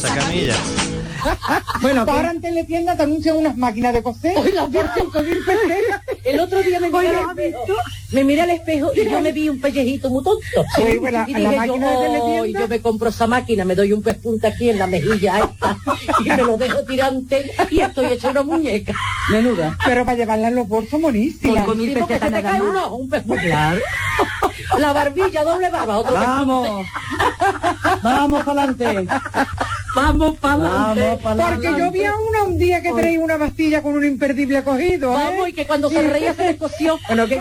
Mesa Camilla. Bueno, ahora en Teletienda te anuncian unas máquinas de coser. Hoy las por 5.000 pesetas. El otro día me miré al espejo y yo me vi un pellejito muy tonto. Sí, bueno, y dije yo me compro esa máquina, me doy un pez punta aquí en la mejilla esta, y me lo dejo tirante y estoy hecha una muñeca. Menuda. Pero para llevarla en los bolsos monísima. Con 1.000 pesetas nada más. Un pez punta. Claro. La barbilla, doble barba, otro Vamos. Vamos para adelante. Vamos para adelante. Porque yo vi a una un día que traía una pastilla con un imperdible cogido. Vamos, y que cuando se reía se le cosió. Bueno, ¿qué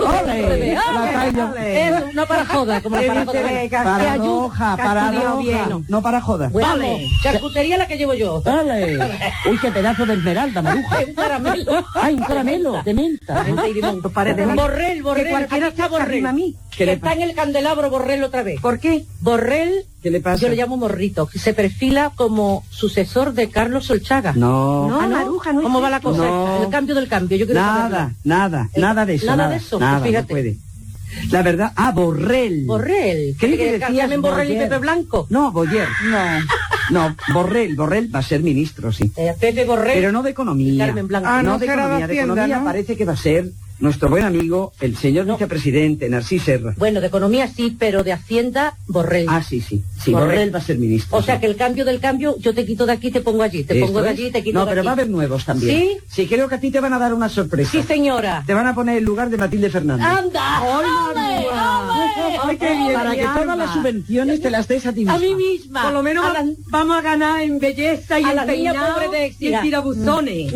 Eso, no para joda, como la paradoja, paradoja. No para joda. Vale, charcutería la que llevo yo. Dale. Uy, qué pedazo de esmeralda, Maruja. Un caramelo. Ay, un caramelo de menta. Borrell, cualquiera está Borrell. A mí. Que está en el candelabro Borrell otra vez. ¿Por qué? Borrell, ¿qué le pasa? Yo le llamo Morrito, que se perfila como sucesor de Carlos Solchaga. No. No, Maruja, no. ¿Cómo va la cosa? No. El cambio del cambio. Yo quiero nada de eso. Nada de eso, nada, fíjate. No puede. La verdad, Borrell. Borrell. ¿Qué que llamen Borrell y Pepe Blanco? No, Boyer. No, Borrell va a ser ministro, sí. Pepe Borrell. Pero no de economía. Carmen Blanco. No de economía, de economía, ¿no? Parece que va a ser nuestro buen amigo, el señor vicepresidente, Narcís Serra. Bueno, de economía sí, pero de Hacienda, Borrell. Ah, sí. Borrell va a ser ministro. O sea, que el cambio del cambio, yo te quito de aquí, te pongo allí, te pongo de allí, te quito de aquí. No, pero va a haber nuevos también. ¿Sí? Sí, creo que a ti te van a dar una sorpresa. Sí, señora. Te van a poner el lugar de Matilde Fernández. ¡Anda! ¡Ay, qué bien! Para que todas las subvenciones te las des a ti misma. A mí misma. Por lo menos vamos a ganar en belleza y en peinado y en tirabuzones.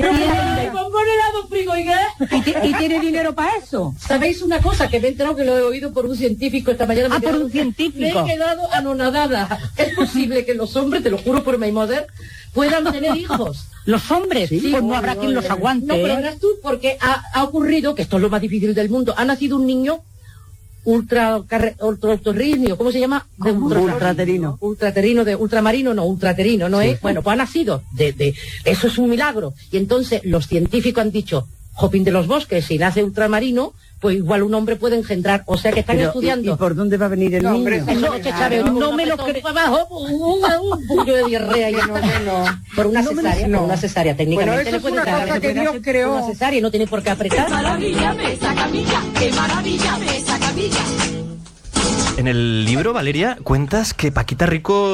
¿Y tiene dinero para eso? ¿Sabéis una cosa? Que me he enterado que lo he oído por un científico esta mañana. Por un científico. Me he quedado anonadada. Es posible que los hombres, te lo juro por my mother, puedan tener hijos. Los hombres, sí, pues no habrá quien los aguante. No, pero verás tú, porque ha ocurrido, que esto es lo más difícil del mundo, ha nacido un niño ultraterrino, ¿cómo se llama? Ultraterino. Ultramarino, ¿no es? Bueno, pues ha nacido eso es un milagro. Y entonces los científicos han dicho, Jopín de los Bosques, si nace ultramarino, pues igual un hombre puede engendrar, o sea que están estudiando. ¿Y por dónde va a venir el niño? No me lo creo. Un puño de diarrea y no. Por una cesárea, técnicamente le puede dar. Cosa que Dios creó. Una cesárea y no tiene por qué apretar. ¡Qué maravilla, Mesa Camilla! ¡Qué maravilla, Mesa Camilla! En el libro, Valeria, cuentas que Paquita Rico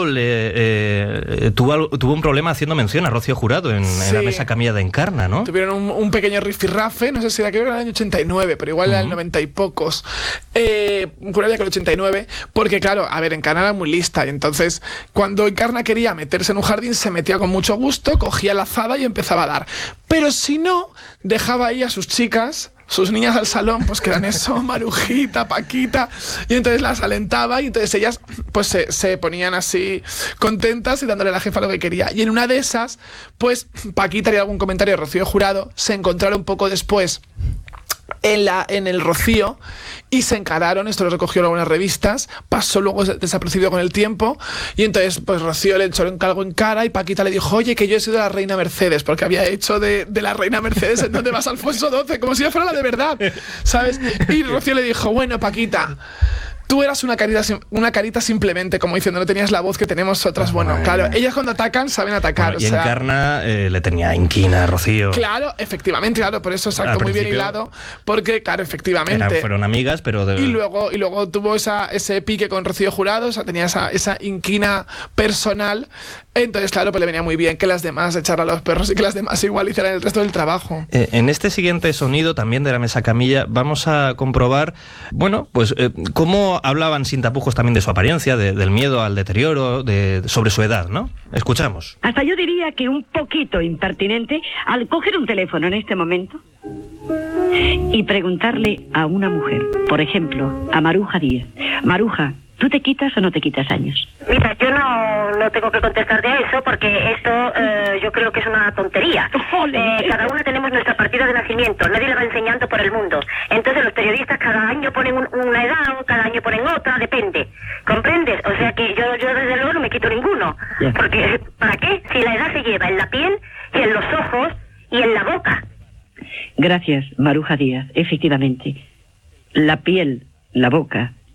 tuvo un problema haciendo mención a Rocío Jurado en la Mesa Camilla de Encarna, ¿no? Tuvieron un pequeño rifirrafe, no sé si era, creo que era el año 89, pero igual era el 90 y pocos. Juraría que el 89, porque claro, a ver, Encarna era muy lista, y entonces cuando Encarna quería meterse en un jardín, se metía con mucho gusto, cogía la azada y empezaba a dar. Pero si no, dejaba ahí a sus chicas, sus niñas al salón, pues que eran eso, Marujita, Paquita, y entonces las alentaba y entonces ellas pues se ponían así contentas y dándole a la jefa lo que quería. Y en una de esas, pues Paquita haría algún comentario de Rocío Jurado, se encontraron un poco después en el Rocío y se encararon. Esto lo recogió en algunas revistas, pasó luego desapercibido con el tiempo, y entonces pues Rocío le echó un calvo en cara y Paquita le dijo, oye, que yo he sido la reina Mercedes, porque había hecho de la reina Mercedes en donde vas Alfonso XII, como si ella fuera la de verdad, ¿sabes? Y Rocío le dijo, bueno, Paquita, tú eras una carita simplemente, como diciendo, no tenías la voz que tenemos otras. Bueno, claro, ellas cuando atacan saben atacar. Bueno, y Encarna le tenía inquina a Rocío. Claro, efectivamente, claro, por eso exacto, muy bien hilado, porque claro, efectivamente. Fueron amigas, pero... Y luego tuvo ese pique con Rocío Jurado, o sea, tenía esa inquina personal. Entonces, claro, pues le venía muy bien que las demás echara a los perros y que las demás igual hicieran el resto del trabajo. En este siguiente sonido, también de la Mesa Camilla, vamos a comprobar, bueno, pues cómo hablaban sin tapujos también de su apariencia, del miedo al deterioro, sobre su edad, ¿no? Escuchamos. Hasta yo diría que un poquito impertinente al coger un teléfono en este momento y preguntarle a una mujer, por ejemplo, a Maruja Díaz. Maruja, ¿tú te quitas o no te quitas años? Mira, yo no tengo que contestarte a eso porque esto yo creo que es una tontería. Cada una tenemos nuestra partida de nacimiento, nadie la va enseñando por el mundo. Entonces los periodistas cada año ponen una edad, cada año ponen otra, depende. ¿Comprendes? O sea que yo desde luego no me quito ninguno. Yeah. Porque ¿para qué? Si la edad se lleva en la piel y en los ojos y en la boca. Gracias, Maruja Díaz. Efectivamente, la piel, la boca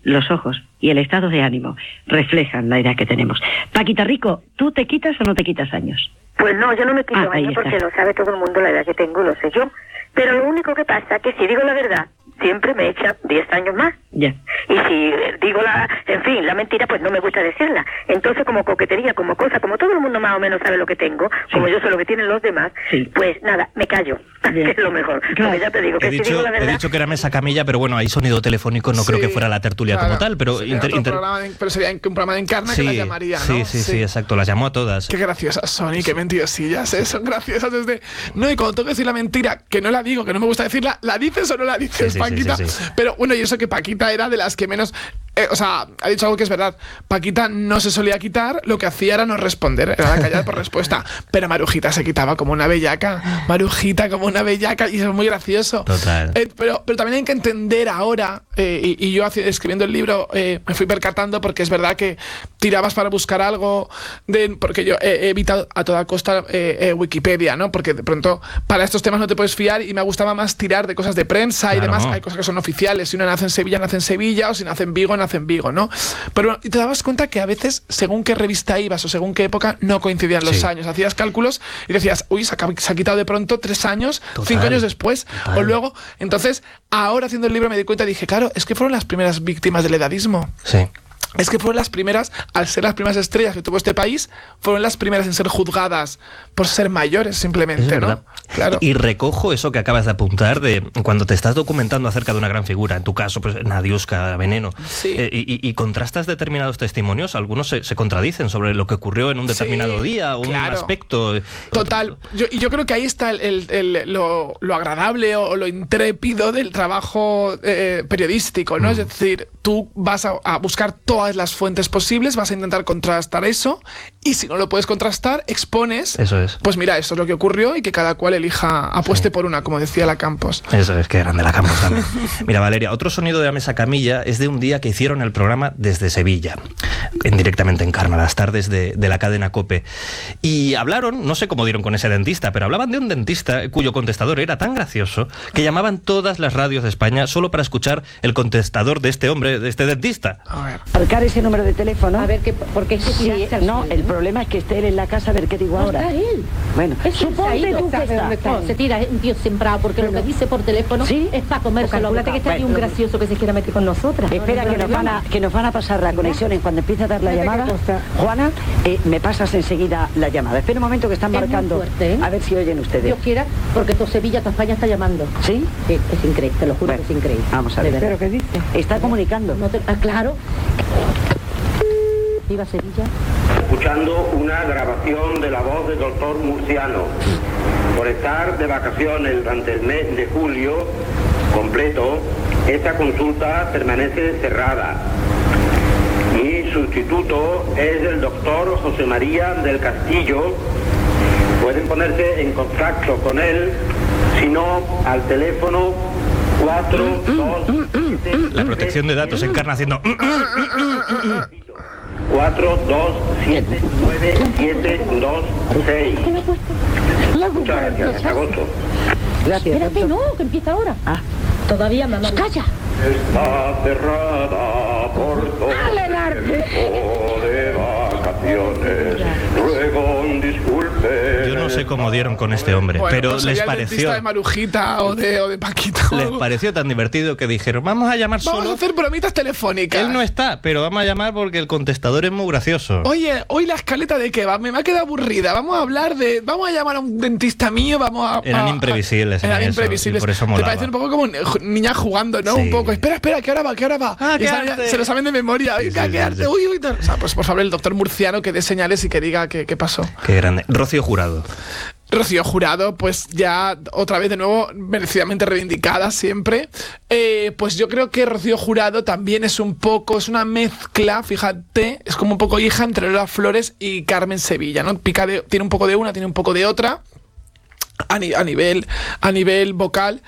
los ojos y el estado de ánimo reflejan la edad que tenemos. Paquita Rico, ¿tú te quitas o no te quitas años? Pues no, yo no me quito ahí años está. porque lo sabe todo el mundo la edad que tengo, lo sé yo. Pero lo único que pasa es que si digo la verdad, siempre me echa 10 años más. Ya. Y si digo la mentira, pues no me gusta decirla. Entonces, como coquetería, como cosa, como todo el mundo más o menos sabe lo que tengo, como yo sé lo que tienen los demás, pues nada, me callo. Que es lo mejor. Claro. Porque ya te digo que si digo la He verdad... dicho que era mesa camilla, pero bueno, hay sonido telefónico, no creo que fuera la tertulia como tal, pero... pero sería un programa de Encarna que las llamaría, ¿no? Sí, exacto, las llamó a todas. Qué graciosas son y qué mentirosillas, son graciosas desde... No, y cuando tengo que decir la mentira, que no la digo, que no me gusta decirla, ¿la dices o no la dices, Paquita? Sí. Pero bueno, y eso que Paquita era de las que menos... ha dicho algo que es verdad. Paquita no se solía quitar, lo que hacía era no responder, era callar por respuesta. Pero Marujita se quitaba como una bellaca. Marujita como una bellaca, y eso es muy gracioso. Total. Pero también hay que entender ahora, y yo escribiendo el libro me fui percatando, porque es verdad que tirabas para buscar algo, porque yo he evitado a toda costa Wikipedia, ¿no? Porque de pronto para estos temas no te puedes fiar y me gustaba más tirar de cosas de prensa y demás. Hay cosas que son oficiales. Si uno nace en Sevilla, nace en Sevilla, o si nace en Vigo, nace en Vigo, ¿no? Pero bueno, y te dabas cuenta que a veces, según qué revista ibas o según qué época, no coincidían los años. Hacías cálculos y decías, uy, se ha quitado de pronto 3 años, 5 años después, o luego. Entonces, ahora haciendo el libro me di cuenta y dije, claro, es que fueron las primeras víctimas del edadismo. Sí. Es que fueron las primeras, al ser las primeras estrellas que tuvo este país, fueron las primeras en ser juzgadas por ser mayores, simplemente, ¿no? Claro. Y recojo eso que acabas de apuntar de cuando te estás documentando acerca de una gran figura, en tu caso, pues Nadiuska, Veneno, y contrastas determinados testimonios, algunos se contradicen sobre lo que ocurrió en un determinado día o un aspecto. Total. Yo creo que ahí está lo agradable o lo intrépido del trabajo periodístico, ¿no? Es decir, tú vas a buscar todas las fuentes posibles, vas a intentar contrastar eso, y si no lo puedes contrastar, expones. Eso es. Pues mira, esto es lo que ocurrió, y que cada cual apueste por una, como decía la Campos. Eso es, que grande la Campos también. Mira, Valeria, otro sonido de la mesa camilla es de un día que hicieron el programa desde Sevilla, directamente en Carna, las tardes de la cadena COPE. Y hablaron, no sé cómo dieron con ese dentista, pero hablaban de un dentista cuyo contestador era tan gracioso que llamaban todas las radios de España solo para escuchar el contestador de este hombre, de este dentista. A ver. Marcar ese número de teléfono. A ver, porque es que no, el problema es que esté él en la casa, a ver qué digo ahora. Está él. Bueno, suponte tú que está. Se tira, es un tío sembrado, porque lo que dice por teléfono es para comérselo. Calculate que está ahí un gracioso que se quiera meter con nosotras. Espera, que nos van a pasar la conexión en cuando empiece a dar la llamada. Juana, me pasas enseguida la llamada. Espera un momento que están marcando. Fuerte, ¿eh? A ver si oyen ustedes. Dios quiera, porque toda Sevilla, toda España está llamando. ¿Sí? Sí, es increíble, te lo juro que es increíble. Vamos a ver. ¿Pero qué dice? Está comunicando. Claro. Viva Sevilla. Escuchando una grabación de la voz del doctor Murciano. Por estar de vacaciones durante el mes de julio completo, esta consulta permanece cerrada. Mi sustituto es el doctor José María del Castillo. Pueden ponerse en contacto con él, si no, al teléfono 427... La protección de datos Encarna haciendo... 4279726. Muchas gracias, hasta agosto. Gracias. Espérate, no, que empieza ahora. Todavía, mamá. ¡Calla! Está cerrada por todo tiempo de vacaciones. Ruego un disculpe. Yo no sé cómo dieron con este hombre, Bueno, pero pues les el pareció... dentista de Marujita o de Paquita. Les pareció tan divertido que dijeron, vamos a llamar Vamos solo... a hacer bromitas telefónicas. Él no está, pero vamos a llamar porque el contestador es muy gracioso. Oye, hoy la escaleta de qué va, me ha quedado aburrida. Vamos a hablar de... Vamos a llamar a un dentista mío, Eran imprevisibles. Eran imprevisibles. Por eso te molaba. parece un poco como niña jugando, ¿no? Un poco. Espera, que ahora va. Ah, Y se lo saben de memoria. Sí, Quédate. Uy. O sea, pues por favor, el doctor Murciano que dé señales y que diga qué pasó. Qué grande. Rocío Jurado. Rocío Jurado, pues ya otra vez de nuevo merecidamente reivindicada siempre. Pues yo creo que Rocío Jurado también es una mezcla, fíjate, es como un poco hija entre Lola Flores y Carmen Sevilla, ¿no? Tiene un poco de una, tiene un poco de otra a nivel vocal.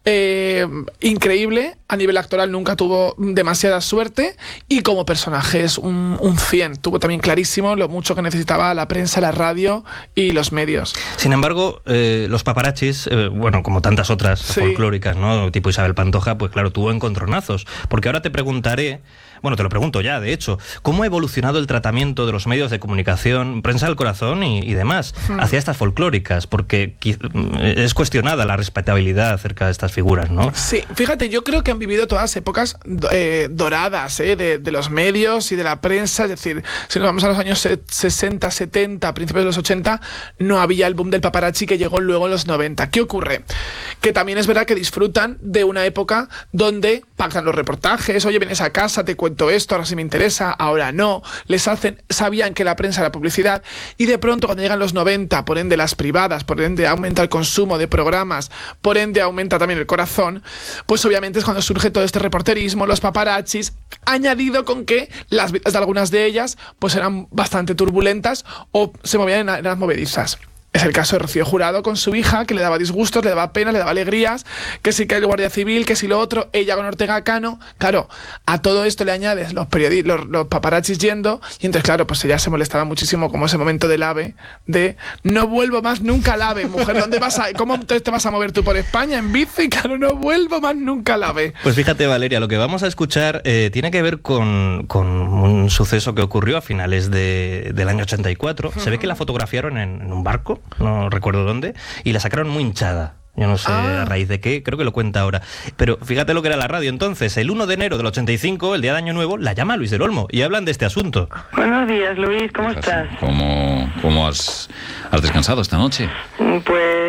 increíble. A nivel actoral nunca tuvo demasiada suerte y como personaje es un 100. Tuvo también clarísimo lo mucho que necesitaba la prensa, la radio y los medios. Sin embargo, los paparazzis, bueno, como tantas otras folclóricas, ¿no? Tipo Isabel Pantoja, pues claro, tuvo encontronazos. Porque ahora te preguntaré, bueno, te lo pregunto ya, de hecho, ¿cómo ha evolucionado el tratamiento de los medios de comunicación, prensa del corazón y demás, hacia estas folclóricas? Porque es cuestionada la respetabilidad acerca de estas figuras, ¿no? Sí, fíjate, yo creo que han vivido todas épocas doradas de los medios y de la prensa. Es decir, si nos vamos a los años 60, 70, principios de los 80, no había el boom del paparazzi que llegó luego en los 90. ¿Qué ocurre? Que también es verdad que disfrutan de una época donde pagan los reportajes, oye, vienes a casa, te cuento esto, ahora sí me interesa, ahora no. Sabían que la prensa era publicidad y de pronto cuando llegan los 90, por ende las privadas, por ende aumenta el consumo de programas, por ende aumenta también el corazón, pues obviamente es cuando surge todo este reporterismo, los paparazzis, añadido con que las vidas de algunas de ellas pues eran bastante turbulentas o se movían en las movedizas. Es el caso de Rocío Jurado con su hija, que le daba disgustos, le daba pena, le daba alegrías, que sí que el Guardia Civil, que sí lo otro, ella con Ortega Cano. Claro, a todo esto le añades los paparazzis yendo, y entonces claro, pues ella se molestaba muchísimo como ese momento del AVE, de no vuelvo más nunca al AVE, mujer, ¿dónde vas a, cómo te vas a mover tú por España en bici? Claro, no vuelvo más nunca al AVE. Pues fíjate, Valeria, lo que vamos a escuchar tiene que ver con un suceso que ocurrió a finales del año 84. Se ve que la fotografiaron en un barco, no recuerdo dónde, y la sacaron muy hinchada. Yo no sé a raíz de qué, creo que lo cuenta ahora. Pero fíjate lo que era la radio entonces. El 1 de enero del 85, el día de Año Nuevo, la llama Luis del Olmo y hablan de este asunto. Buenos días, Luis, ¿cómo estás? ¿Cómo has descansado esta noche? Pues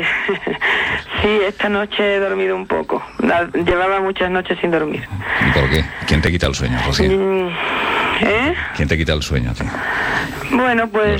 sí, esta noche he dormido un poco. Llevaba muchas noches sin dormir. ¿Por qué? ¿Quién te quita el sueño, Rocío? ¿Quién te quita el sueño a ti? Bueno, pues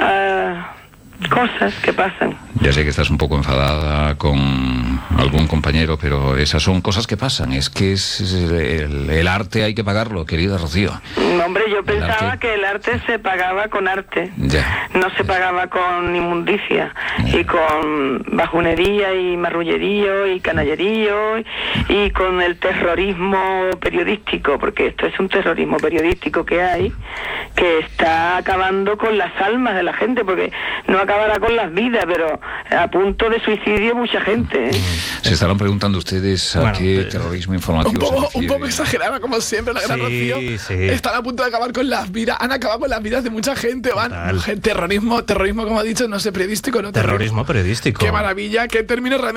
cosas que pasan. Ya sé que estás un poco enfadada con algún compañero, pero esas son cosas que pasan. Es que el arte hay que pagarlo, querida Rocío. Hombre, yo pensaba que el arte se pagaba con arte. Ya. No se pagaba con inmundicia y con bajunería y marrullerío y canallerío y con el terrorismo periodístico, porque esto es un terrorismo periodístico que hay, que está acabando con las almas de la gente, porque no acabará con las vidas, pero a punto de suicidio mucha gente. Se estarán preguntando ustedes a qué terrorismo informativo un poco exagerada, como siempre, la gran Rocío. Están a punto de acabar con las vidas, han acabado con las vidas de mucha gente. Terrorismo, como ha dicho, no sé, periodístico, ¿no? Terrorismo periodístico. Qué maravilla, qué término realmente